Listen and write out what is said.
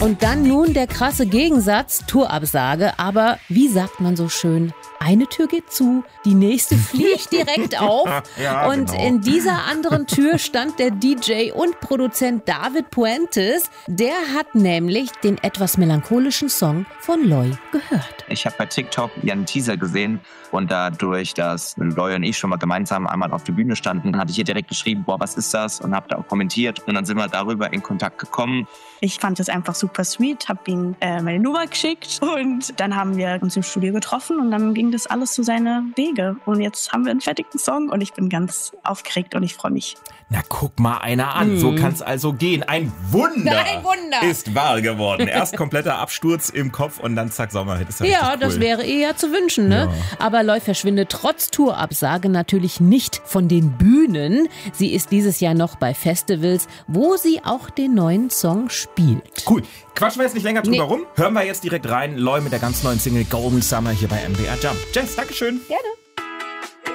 Und dann nun der krasse Gegensatz, Tourabsage. Aber wie sagt man so schön, eine Tür geht zu, die nächste fliegt direkt auf. Ja, und genau. in dieser anderen Tür stand der DJ und Produzent David Puentes. Der hat nämlich den etwas melancholischen Song von Loy gehört. Ich habe bei TikTok ihren Teaser gesehen und dadurch, dass Loy und ich schon mal gemeinsam einmal auf der Bühne standen, hatte ich ihr direkt geschrieben, boah, was ist das? Und habe da auch kommentiert und dann sind wir darüber in Kontakt gekommen. Ich fand es einfach super sweet, habe ihm meine Nummer geschickt und dann haben wir uns im Studio getroffen und dann ging das alles so seine Wege. Und jetzt haben wir einen fertigen Song und ich bin ganz aufgeregt und ich freue mich. Na, guck mal einer an. So kann's also gehen. Ein Wunder, ist wahr geworden. Erst kompletter Absturz im Kopf und dann zack, Sommerhit. Ist Ja, cool. das wäre eher zu wünschen, ne? Ja. Aber Loy verschwindet trotz Tourabsage natürlich nicht von den Bühnen. Sie ist dieses Jahr noch bei Festivals, wo sie auch den neuen Song spielt. Cool. Quatschen wir jetzt nicht länger drüber Nee. rum. Hören wir jetzt direkt rein. Loy mit der ganz neuen Single Golden Summer hier bei MDR Jump. Jess, Dankeschön. Gerne.